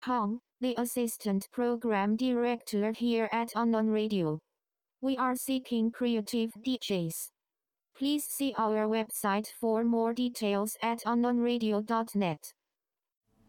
Hong, the Assistant Program Director here at Unknown Radio. We are seeking creative DJs. Please see our website for more details at unknownradio.net.